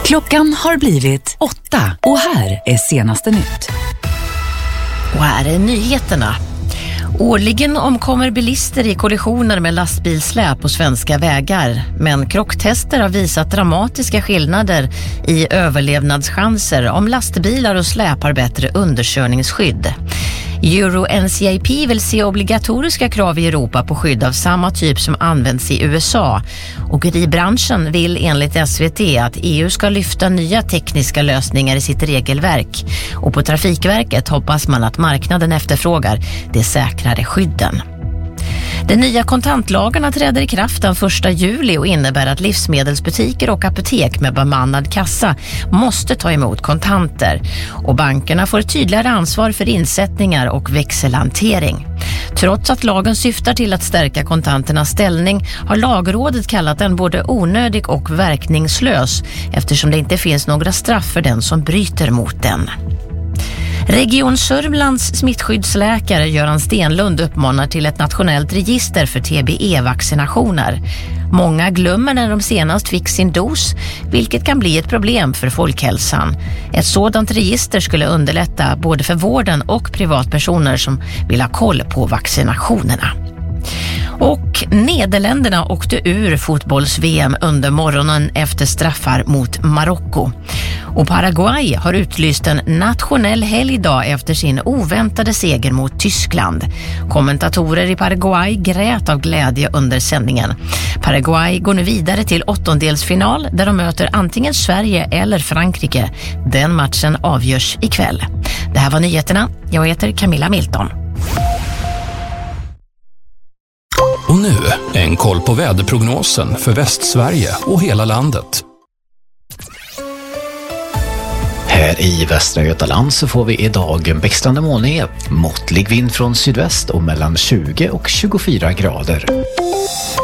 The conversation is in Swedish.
Klockan har blivit 8 och här är senaste nytt. Och här är nyheterna. Årligen omkommer bilister i kollisioner med lastbilsläp på svenska vägar. Men krocktester har visat dramatiska skillnader i överlevnadschanser om lastbilar och släp har bättre underkörningsskydd. Euro-NCAP vill se obligatoriska krav i Europa på skydd av samma typ som används i USA. Åkeribranschen vill enligt SVT att EU ska lyfta nya tekniska lösningar i sitt regelverk. Och på Trafikverket hoppas man att marknaden efterfrågar de säkrare skydden. De nya kontantlagarna träder i kraft den 1 juli och innebär att livsmedelsbutiker och apotek med bemannad kassa måste ta emot kontanter. Och bankerna får ett tydligare ansvar för insättningar och växelhantering. Trots att lagen syftar till att stärka kontanternas ställning har Lagrådet kallat den både onödig och verkningslös eftersom det inte finns några straff för den som bryter mot den. Region Sörmlands smittskyddsläkare Göran Stenlund uppmanar till ett nationellt register för TBE-vaccinationer. Många glömmer när de senast fick sin dos, vilket kan bli ett problem för folkhälsan. Ett sådant register skulle underlätta både för vården och privatpersoner som vill ha koll på vaccinationerna. Och Nederländerna åkte ur fotbolls-VM under morgonen efter straffar mot Marocko. Och Paraguay har utlyst en nationell helgdag efter sin oväntade seger mot Tyskland. Kommentatorer i Paraguay grät av glädje under sändningen. Paraguay går nu vidare till åttondelsfinal där de möter antingen Sverige eller Frankrike. Den matchen avgörs ikväll. Det här var nyheterna. Jag heter Camilla Milton. Och nu en koll på väderprognosen för Västsverige och hela landet. Här i Västra Götaland så får vi idag en växlande molnighet, måttlig vind från sydväst och mellan 20 och 24 grader.